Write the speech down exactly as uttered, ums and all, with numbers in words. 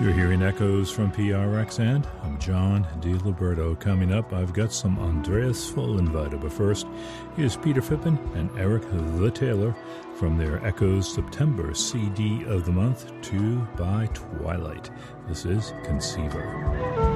You're hearing Echoes from P R X, and I'm John DiLiberto. Coming up, I've got some Andreas Vollenweider, but first, here's Peter Phippen and Eric the Taylor from their Echoes September C D of the Month, Two by Twilight. This is Conceiver.